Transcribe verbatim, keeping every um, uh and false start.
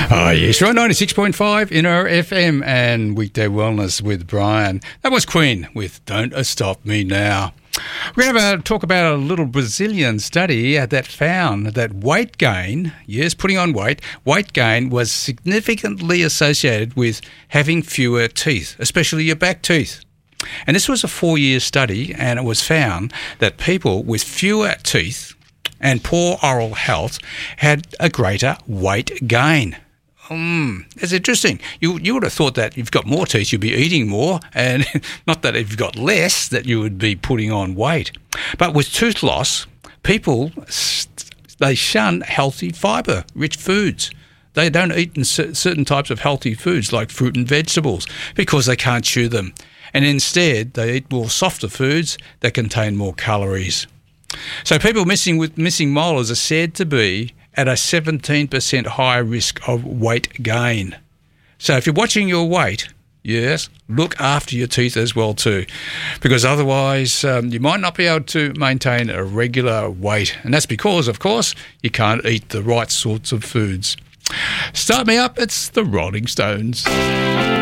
Oh, yes, right, ninety-six point five in our F M and Weekday Wellness with Brian. That was Queen with Don't Stop Me Now. We're going to talk about a little Brazilian study that found that weight gain, yes, putting on weight, weight gain was significantly associated with having fewer teeth, especially your back teeth. And this was a four-year study, and it was found that people with fewer teeth and poor oral health had a greater weight gain. Mm, it's interesting. You you would have thought that if you've got more teeth, you'd be eating more, and not that if you've got less, that you would be putting on weight. But with tooth loss, people, they shun healthy fibre-rich foods. They don't eat in certain types of healthy foods like fruit and vegetables because they can't chew them. And instead, they eat more softer foods that contain more calories. So people missing with missing molars are said to be at a seventeen percent higher risk of weight gain. So if you're watching your weight, yes, look after your teeth as well too, because otherwise um, you might not be able to maintain a regular weight. And that's because, of course, you can't eat the right sorts of foods. Start me up, it's the Rolling Stones.